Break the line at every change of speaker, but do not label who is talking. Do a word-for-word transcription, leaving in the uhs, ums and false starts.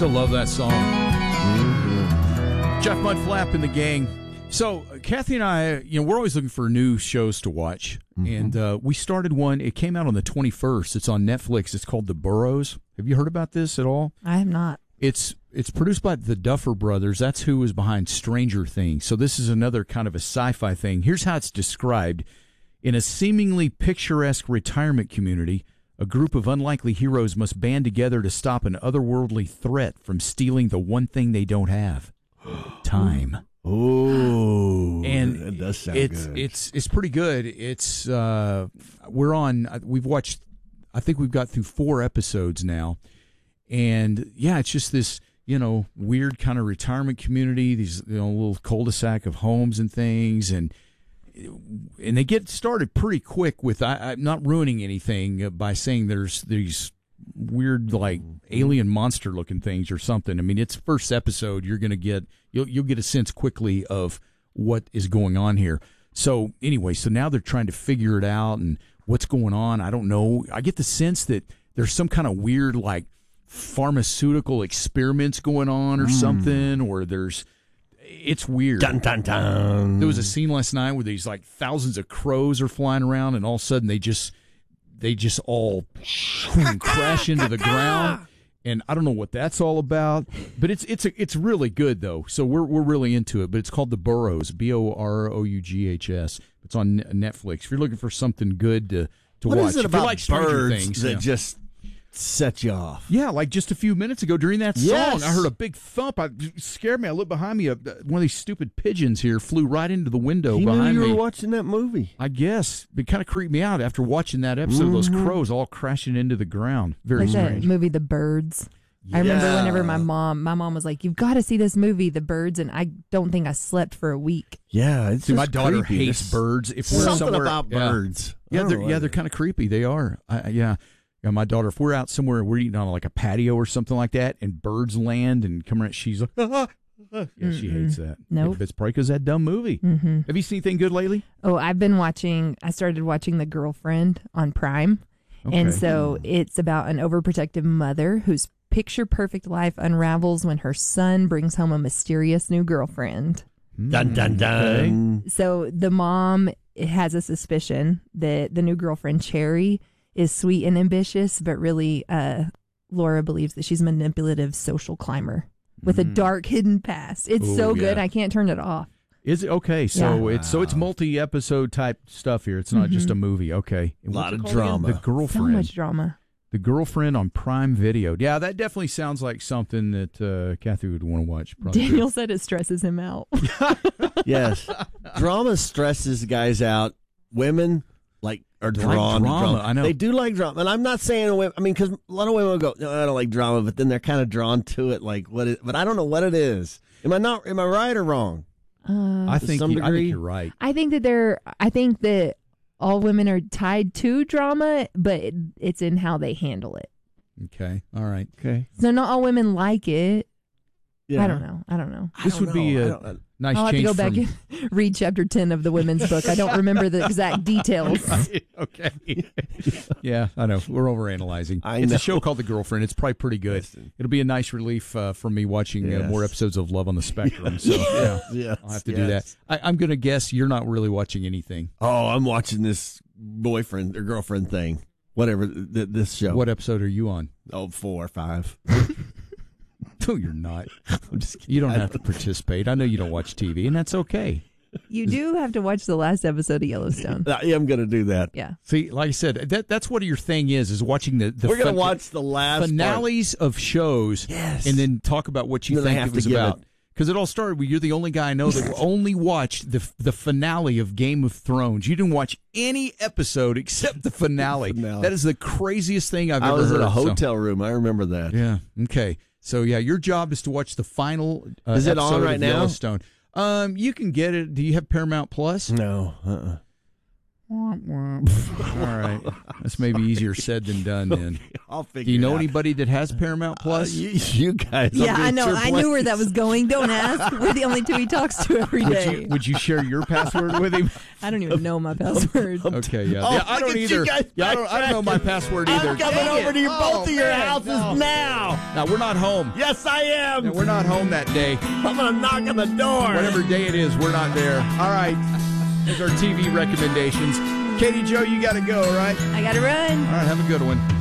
Still love that song. Mm-hmm. Jeff Mudflap and the gang. So, Kathy and I, you know, we're always looking for new shows to watch. Mm-hmm. And uh, we started one. It came out on the twenty-first. It's on Netflix. It's called The Burrows. Have you heard about this at all?
I have not.
It's it's produced by the Duffer Brothers. That's who was behind Stranger Things. So this is another kind of a sci-fi thing. Here's how it's described. In a seemingly picturesque retirement community, a group of unlikely heroes must band together to stop an otherworldly threat from stealing the one thing they don't have. Time.
Oh,
and
that does sound
it's,
good.
It's it's pretty good. It's uh, we're on. We've watched. I think we've got through four episodes now, and yeah, it's just this you know weird kind of retirement community. These you know little cul-de-sac of homes and things, and and they get started pretty quick with. I, I'm not ruining anything by saying there's these weird like alien monster looking things or something. I mean, it's first episode. You're going to get you'll you'll get a sense quickly of what is going on here. So anyway, so now they're trying to figure it out and what's going on. I don't know. I get the sense that there's some kind of weird like pharmaceutical experiments going on or mm. something, or there's it's weird.
Dun, dun, dun.
There was a scene last night where these like thousands of crows are flying around, and all of a sudden they just they just all crash into the ground. And I don't know what that's all about, but it's it's a, it's really good though. So we're we're really into it. But it's called The Burrows, B O R O U G H S. It's on Netflix. If you're looking for something good to to
what
watch,
is it
if
about
you like Stranger
birds
Things,
that
yeah.
just set you off?
Yeah, like just a few minutes ago during that
yes.
song, I heard a big thump. I, it scared me. I looked behind me. A, one of these stupid pigeons here flew right into the window
he
behind
knew you
me.
were watching that movie.
I guess. It kind of creeped me out after watching that episode
mm-hmm.
of those crows all crashing into the ground. Very
like
strange.
that movie, The Birds.
Yeah.
I remember whenever my mom, my mom was like, "You've got to see this movie, The Birds," and I don't think I slept for a week.
Yeah, it's
See,
just
my daughter
creepy.
hates
There's
birds. If we're
something
somewhere,
about
yeah.
birds.
Yeah, they're
know
yeah
what
they're
it
kind of creepy. They are. I, yeah. Yeah, my daughter. If we're out somewhere, we're eating on like a patio or something like that, and birds land and come around, she's like, ah, ah. yeah, she
Mm-mm.
hates that.
Nope.
It's probably because that dumb movie.
Mm-hmm.
Have you seen anything good lately?
Oh, I've been watching. I started watching The Girlfriend on Prime,
Okay.
and so it's about an overprotective mother whose picture-perfect life unravels when her son brings home a mysterious new girlfriend.
Dun dun dun.
So the mom has a suspicion that the new girlfriend, Cherry, is sweet and ambitious, but really uh, Laura believes that she's a manipulative social climber with a dark hidden past. It's
Ooh,
so good,
yeah.
I can't turn it off.
Is it okay? So
Yeah.
it's so it's multi-episode type stuff here. It's not
Mm-hmm.
just a movie. Okay,
A lot
What's it
of
called
drama.
again? The
So
Girlfriend.
much drama.
The Girlfriend on Prime Video. Yeah, that definitely sounds like something that uh, Kathy would want to watch. Probably.
Daniel said it stresses him out.
Yes, drama stresses guys out. Women like are
They like
drawn
drama,
to drama.
I know.
They do like drama, and I'm not saying women. I mean, because a lot of women will go, "No, I don't like drama," but then they're kind of drawn to it. Like what? It, but I don't know what it is. Am I not? Am I right or wrong?
Uh,
I
To
think
some
you, I
degree.
think you're right.
I think that they're. I think that all women are tied to drama, but it, it's in how they handle it.
Okay, all right.
Okay.
So not all women like it.
Yeah.
I don't know. I don't know.
I
This
don't
would be
know. I
a
don't know.
nice
I'll have to
change
go back
from.
and read chapter ten of the women's book. I don't remember the exact details.
Okay. Yeah, I know. We're overanalyzing.
I
It's
know.
a show called The Girlfriend. It's probably pretty good.
Listen.
It'll be a nice relief uh, for me watching uh,
Yes.
more episodes of Love on the Spectrum. So yeah,
Yes,
I'll have to do
yes.
that. I, I'm going to guess you're not really watching anything.
Oh, I'm watching this boyfriend or girlfriend thing. Whatever th- this show.
What episode are you on?
Oh, four or five.
No, you're not.
I'm just kidding.
You don't have to participate. I know you don't watch T V, and that's okay.
You do have to watch the last episode of Yellowstone.
I am going to do that.
Yeah.
See, like I said, that that's what your thing is, is watching the, the
We're going
fin-
to watch the last
finales of shows
Yes.
and then talk about what you
Then I
think
have
it
to
was
give
about.
it-
Because it all started with you're the only guy I know that only watched the the finale of Game of Thrones. You didn't watch any episode except the finale.
Finale.
That is the craziest thing I've
I
ever
was
heard.
in a
So-
hotel room. I remember that.
yeah. Okay. So yeah, your job is to watch the final. Uh,
Is it on
episode
right
of
now?
Yellowstone. Um, you can get it. Do you have Paramount Plus?
No. Uh-uh.
All right. That's maybe easier said than done then.
I'll figure
Do you know
it out.
anybody that has Paramount Plus?
Uh, you, you guys.
Yeah,
I'll be
I
at
know.
your
I knew where that
place.
was going. Don't ask. We're the only two he talks to every
would,
day.
you, would you share your password with him?
I don't even know my password.
Okay, yeah.
Oh,
yeah I
look
don't
at you
either.
guys
Yeah, I, don't, I don't know my password either.
I'm coming
Dang
over
it.
to your,
Oh,
both of your
man,
houses
no.
now.
No, we're not home.
Yes, I am.
Yeah, we're not home that day.
I'm going to knock on the door.
Whatever day it is, we're not there. All right. Those are T V recommendations. Katie Jo, you got to go, right?
I gotta run.
All right, have a good one.